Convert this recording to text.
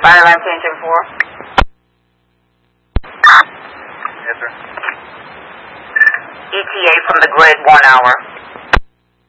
Fire line engine 4. Yes, sir. ETA from the grid, 1 hour.